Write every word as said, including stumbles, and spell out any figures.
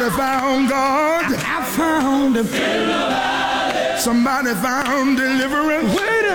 Somebody found God. I found him. Somebody found deliverance. Wait a